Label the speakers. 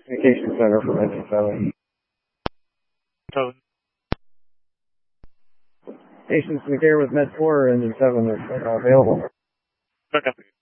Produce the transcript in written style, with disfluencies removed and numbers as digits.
Speaker 1: Communication Center for Engine 7.
Speaker 2: So,
Speaker 1: Patients in care with Med 4 or Engine 7 are available.
Speaker 2: okay.